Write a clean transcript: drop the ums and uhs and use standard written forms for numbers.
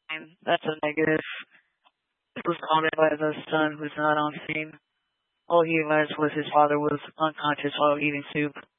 That's a negative. It was commented by the son who's not on scene. All he realized was his father was unconscious while eating soup.